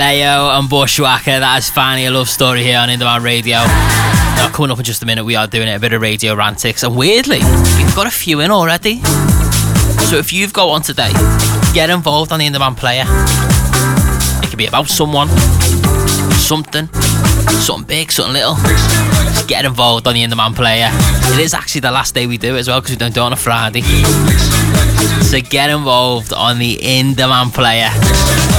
Leo and Bushwhacker. That is finally a love story here on Indie Radio. Now, coming up in just a minute, we are doing a bit of Radio Rantics, and weirdly, we've got a few in already. So if you've got one today, get involved on the Indie Player. It could be about someone, something big, something little. Just get involved on the Indie Player. It is actually the last day we do it as well, because we don't do it on a Friday. So get involved on the Indie Player.